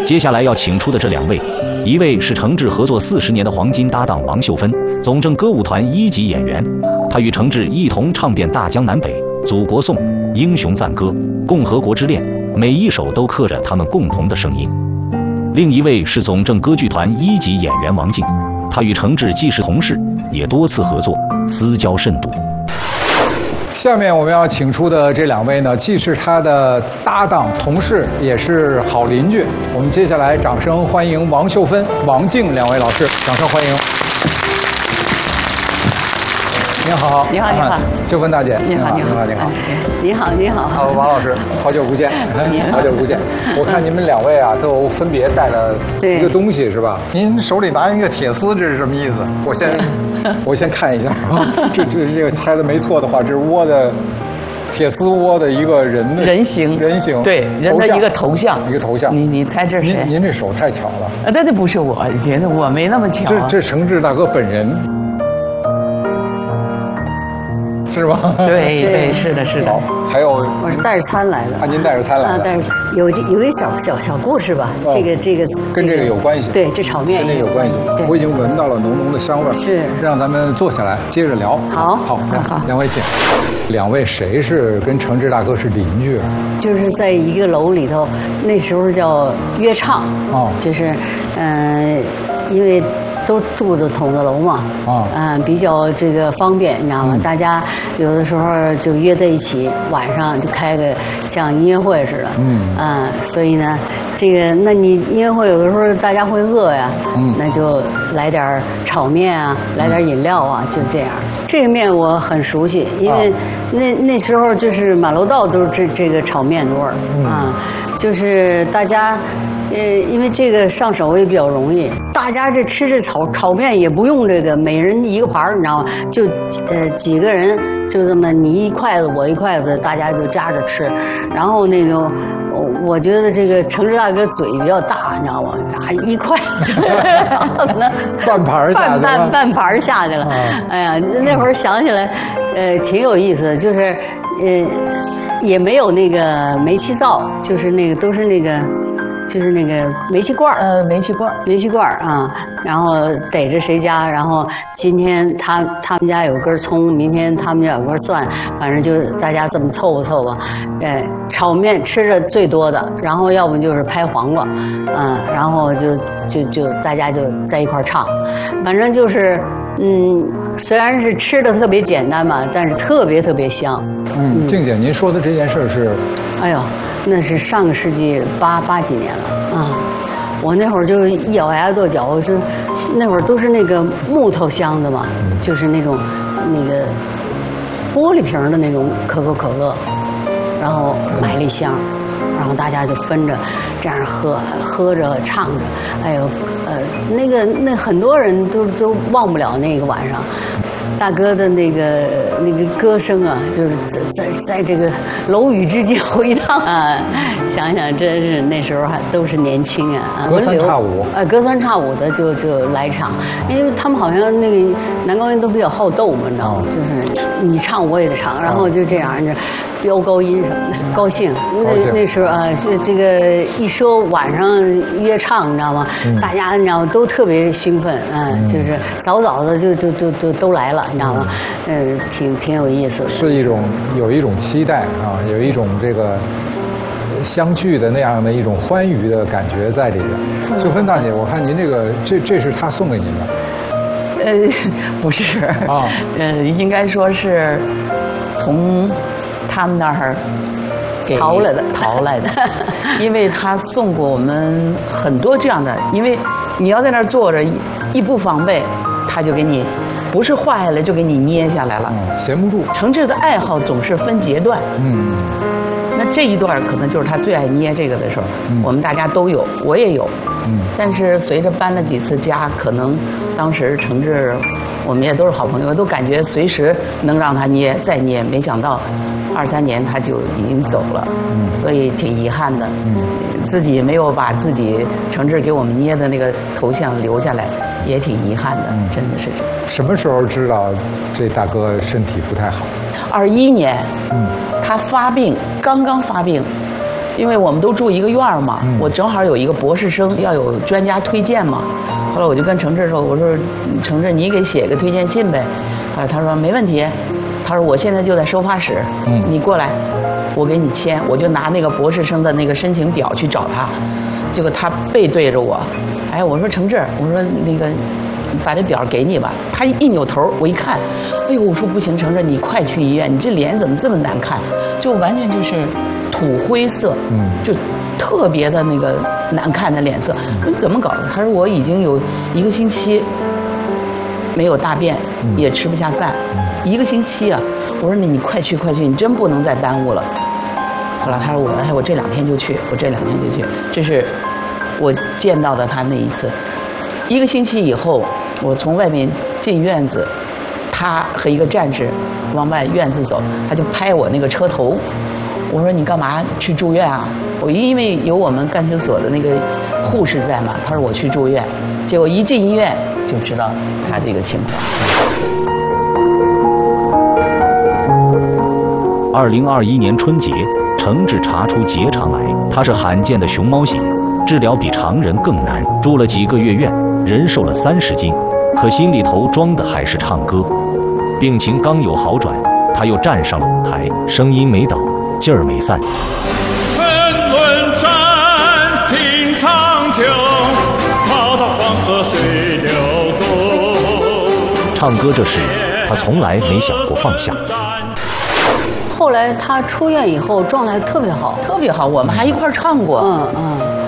接下来要请出的这2位，一位是程志合作40年的黄金搭档王秀芬，总政歌舞团1级演员，她与程志一同唱遍大江南北、祖国颂、英雄赞歌、共和国之恋，每一首都刻着他们共同的声音。另一位是总政歌剧团1级演员王静，他与程志既是同事，也多次合作，私交甚笃。 下面我们要请出的这2位呢，既是他的搭档、同事，也是好邻居。我们接下来掌声欢迎王秀芬、王静2位老师，掌声欢迎。您好， 你好，你好， 秀芬大姐， 你好，你好， 你好， 你好，你好， 好，王老师，好久不见，好久不见。我看你们2位啊，都分别带了一个东西，是吧？您手里拿一个铁丝，这是什么意思？我先看一下啊，这个猜的没错的话，这是窝的铁丝窝的一个人形， 对，人的一个头像，你猜这是谁？ 您这手太巧了啊！这不是我，觉得我没那么巧。 这程志大哥本人。是吗？ 对，是的。 好，还有我是带着餐来的。 啊，您带着餐来的。 但是有一个小故事吧，这个跟这个有关系。 对，这炒面跟这个有关系。我已经闻到了浓浓的香味儿。 是， 让咱们坐下来接着聊。 好 ，2位请。2位谁是跟程志大哥是邻居？ 就是在一个楼里头，那时候叫约唱。哦，就是因为。都住的筒子楼嘛，比较这个方便，你知道吗？大家有的时候就约在一起，晚上就开个像音乐会似的，所以呢，那你音乐会有的时候大家会饿呀，那就来点炒面啊，来点饮料啊，就这样。这个面我很熟悉，因为那时候就是马楼道都是这个炒面的味儿就是大家。因为这个上手也比较容易，大家吃这炒面也不用这个每人一个盘儿，你知道吗？就几个人就这么你一筷子我一筷子，大家就夹着吃。然后我觉得这个程志大哥嘴比较大，你知道吗？一筷子， 半盘下去了， 半盘下去了。哎呀，那会儿想起来，挺有意思的，就是也没有那个煤气灶，就是都是就是那个煤气罐儿，煤气罐儿啊，然后逮着谁家，然后今天他们家有根葱，明天他们家有根蒜，反正就大家这么凑合，炒面吃的最多的，然后要不就是拍黄瓜，然后就大家就在一块唱，反正就是虽然是吃的特别简单吧，但是特别香。 静姐，您说的这件事是？ 哎呦，那是上个世纪八几年了啊！我那会儿就一咬牙跺脚，就那会儿都是那个木头箱子嘛，就是那个玻璃瓶的那种可口可乐，然后买了一箱，然后大家就分着这样喝着唱着，哎呦，那很多人都忘不了那个晚上。大哥的那个歌声啊，就是在这个楼宇之间回荡啊！想想真是那时候还都是年轻啊， 隔三差五隔三差五的就来唱，因为他们好像那个男高音都比较好斗嘛，你知道吗？就是你唱我也得唱，然后就这样飙高音什么的，高兴。那时候啊，这个一说晚上约唱，你知道吗？大家你知道都特别兴奋，就是早的就都来了，你知道吗？挺有意思的。 是有一种期待啊，有一种这个相聚的那样的一种欢愉的感觉在里边。秀芬大姐，我看您这是他送给您的。 不是啊，应该说是从他们那儿淘来的， 因为他送过我们很多这样的，因为你要在那儿坐着一不防备，他就给你不是画下来就给你捏下来了， 闲不住。 程志的爱好总是分阶段，那这一段可能就是他最爱捏这个的时候，我们大家都有，我也有，但是随着搬了几次家，可能当时程志我们也都是好朋友，都感觉随时能让他捏再捏，没想到2、3年他就已经走了，所以挺遗憾的，自己没有把自己程志给我们捏的那个头像留下来，也挺遗憾的，真的是这样。 什么时候知道这大哥身体不太好？ 21年，他发病，刚刚发病， 因为我们都住一个院儿嘛，我正好有一个博士生要有专家推荐嘛。后来我就跟程志说：“我说程志，你给写个推荐信呗。”他说没问题。他说我现在就在收发室，你过来，我给你签。我就拿那个博士生的那个申请表去找他，结果他背对着我，哎，我说程志，我说那个把这表给你吧。他一扭头，我一看，哎呦，我说不行，程志，你快去医院，你这脸怎么这么难看？就完全就是土灰色，就特别的那个难看的脸色。我说你怎么搞的？他说我已经有1个星期没有大便，也吃不下饭，1个星期啊！我说你快去，你真不能再耽误了。后来他说我这2天就去，这是我见到的他那一次。1个星期以后，我从外面进院子，他和一个战士往外院子走，他就拍我那个车头。我说你干嘛去住院啊？我因为有我们干休所的那个护士在嘛，他说我去住院。结果一进医院就知道他这个情况。 2021年春节，程志查出结肠癌，他是罕见的熊猫型，治疗比常人更难，住了几个月院，人瘦了30斤，可心里头装的还是唱歌。病情刚有好转，他又站上了舞台，声音没倒，劲儿没散。 问问山，听长久，滔滔黄河水流东。 唱歌这事，他从来没想过放下。 后来他出院以后状态特别好， 特别好，我们还一块儿唱过。